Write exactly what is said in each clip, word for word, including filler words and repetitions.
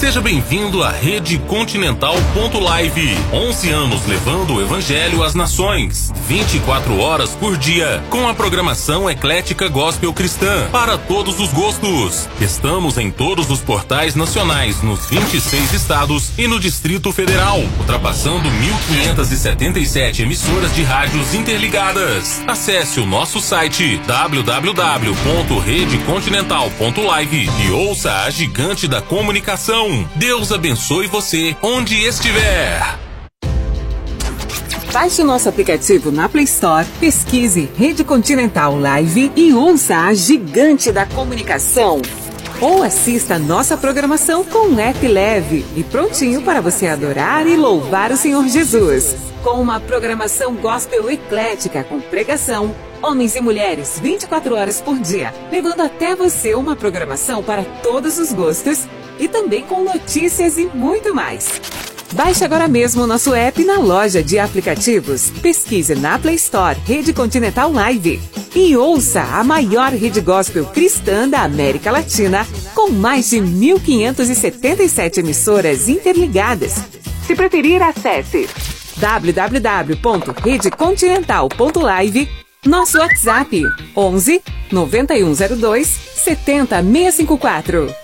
Seja bem-vindo à Rede Continental ponto live. onze anos levando o Evangelho às nações. vinte e quatro horas por dia, com a programação eclética gospel cristã, para todos os gostos. Estamos em todos os portais nacionais, nos vinte e seis estados e no Distrito Federal, ultrapassando mil quinhentas e setenta e sete emissoras de rádios interligadas. Acesse o nosso site w w w ponto rede continental ponto live e ouça a gigante da comunicação. Deus abençoe você onde estiver. Baixe o nosso aplicativo na Play Store, pesquise Rede Continental Live e ouça a gigante da comunicação. Ou assista a nossa programação com um app leve e prontinho para você adorar e louvar o Senhor Jesus. Com uma programação gospel eclética com pregação, homens e mulheres vinte e quatro horas por dia, levando até você uma programação para todos os gostos e também com notícias e muito mais. Baixe agora mesmo o nosso app na loja de aplicativos. Pesquise na Play Store Rede Continental Live e ouça a maior rede gospel cristã da América Latina, com mais de mil quinhentas e setenta e sete emissoras interligadas. Se preferir, acesse w w w ponto rede continental ponto live, nosso WhatsApp onze, noventa e um zero dois, setenta, seiscentos e cinquenta e quatro.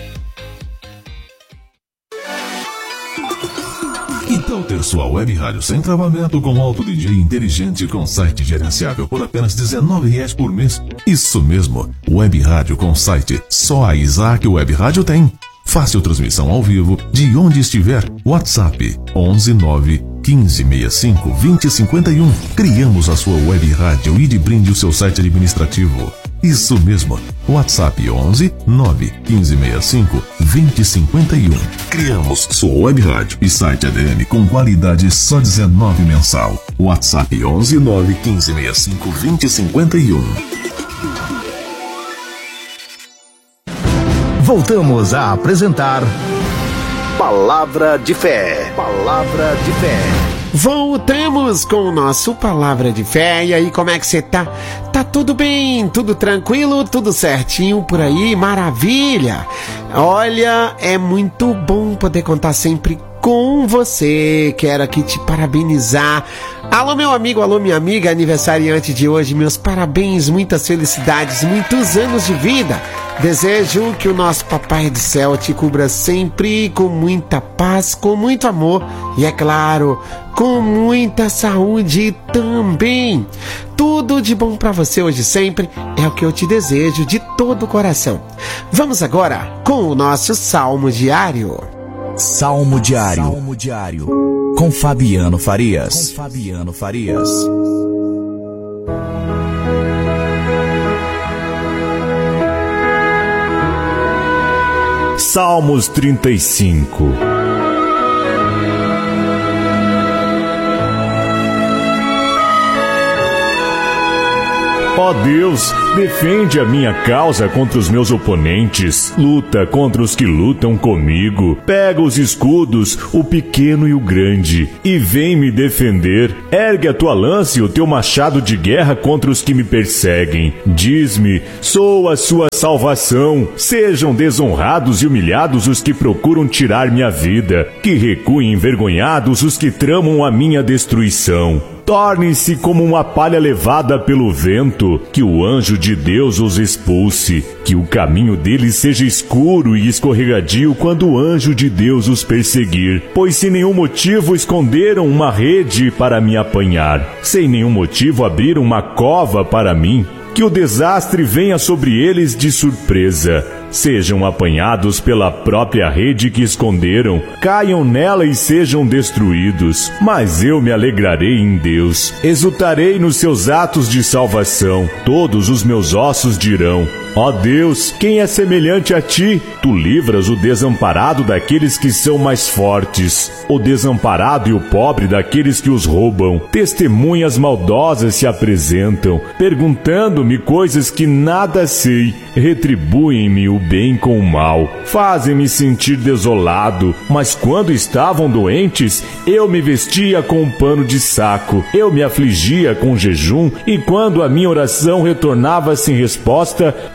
Então ter sua web rádio sem travamento com alto D J inteligente com site gerenciável por apenas dezenove reais por mês. Isso mesmo, web rádio com site. Só a Isaac Web Rádio tem. Fácil transmissão ao vivo de onde estiver. WhatsApp onze nove quinze sessenta e cinco vinte cinquenta e um. Criamos a sua web rádio e de brinde o seu site administrativo. Isso mesmo, WhatsApp onze nove quinze sessenta e cinco vinte cinquenta e um. Criamos sua web rádio e site A D M com qualidade só dezenove mensal. WhatsApp onze nove quinze sessenta e cinco vinte cinquenta e um. Voltamos a apresentar Palavra de Fé. Palavra de Fé. Voltamos com o nosso Palavra de Fé. E aí, como é que você tá? Tá tudo bem? Tudo tranquilo? Tudo certinho por aí? Maravilha! Olha, é muito bom poder contar sempre com você. Quero aqui te parabenizar. Alô, meu amigo, alô, minha amiga, aniversariante de hoje, meus parabéns, muitas felicidades, muitos anos de vida. Desejo que o nosso Papai do Céu te cubra sempre com muita paz, com muito amor e, é claro, com muita saúde também. Tudo de bom para você hoje sempre é o que eu te desejo de todo o coração. Vamos agora com o nosso Salmo Diário. Salmo Diário. Salmo Diário. Com Fabiano Farias. Com Fabiano Farias. Salmos trinta e cinco. Ó Deus, defende a minha causa contra os meus oponentes, luta contra os que lutam comigo, pega os escudos, o pequeno e o grande, e vem me defender. Ergue a tua lança e o teu machado de guerra contra os que me perseguem. Diz-me, sou a sua salvação. Sejam desonrados e humilhados os que procuram tirar minha vida, que recuem envergonhados os que tramam a minha destruição. Tornem-se como uma palha levada pelo vento, que o anjo de Deus os expulse, que o caminho deles seja escuro e escorregadio quando o anjo de Deus os perseguir, pois sem nenhum motivo esconderam uma rede para me apanhar, sem nenhum motivo abriram uma cova para mim. Que o desastre venha sobre eles de surpresa. Sejam apanhados pela própria rede que esconderam, caiam nela e sejam destruídos. Mas eu me alegrarei em Deus, exultarei nos seus atos de salvação. Todos os meus ossos dirão: ó Deus, quem é semelhante a ti? Tu livras o desamparado daqueles que são mais fortes, o desamparado e o pobre daqueles que os roubam. Testemunhas maldosas se apresentam, perguntando-me coisas que nada sei. Retribuem-me o bem com o mal, fazem-me sentir desolado. Mas quando estavam doentes, eu me vestia com um pano de saco, eu me afligia com jejum, e quando a minha oração retornava sem resposta,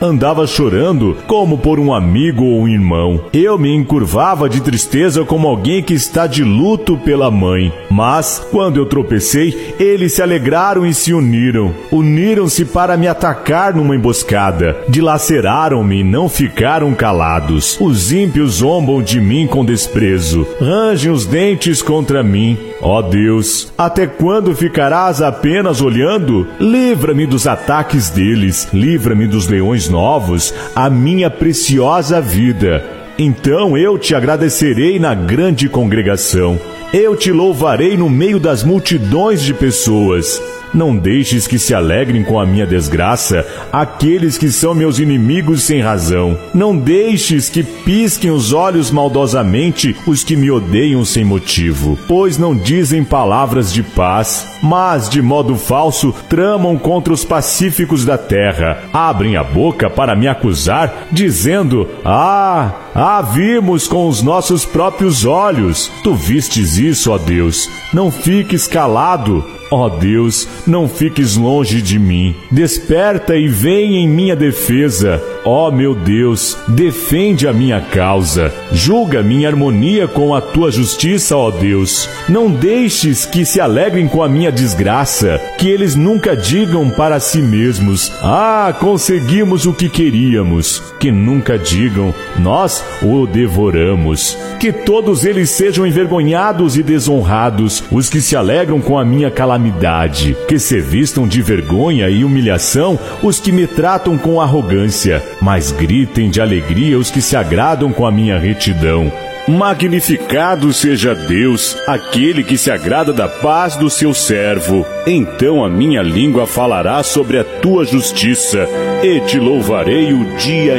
andava chorando como por um amigo ou um irmão. Eu me encurvava de tristeza como alguém que está de luto pela mãe. Mas, quando eu tropecei, eles se alegraram e se uniram. Uniram-se para me atacar numa emboscada. Dilaceraram-me e não ficaram calados. Os ímpios zombam de mim com desprezo. Rangem os dentes contra mim. Ó Deus, até quando ficarás apenas olhando? Livra-me dos ataques deles. Livra-me dos leões novos, a minha preciosa vida. Então eu te agradecerei na grande congregação. Eu te louvarei no meio das multidões de pessoas. Não deixes que se alegrem com a minha desgraça aqueles que são meus inimigos sem razão. Não deixes que pisquem os olhos maldosamente os que me odeiam sem motivo, pois não dizem palavras de paz, mas de modo falso tramam contra os pacíficos da terra. Abrem a boca para me acusar, dizendo: Ah, ah, vimos com os nossos próprios olhos. Tu vistes isso, ó Deus. Não fiques calado. Ó Deus, não fiques longe de mim. Desperta e vem em minha defesa. Ó meu Deus, defende a minha causa. Julga minha harmonia com a tua justiça, ó Deus. Não deixes que se alegrem com a minha desgraça, que eles nunca digam para si mesmos: Ah, conseguimos o que queríamos. Que nunca digam: Nós o devoramos. Que todos eles sejam envergonhados e desonrados, os que se alegram com a minha calamidade. Que se vistam de vergonha e humilhação os que me tratam com arrogância, mas gritem de alegria os que se agradam com a minha retidão. Magnificado seja Deus, aquele que se agrada da paz do seu servo. Então a minha língua falará sobre a tua justiça, e te louvarei o dia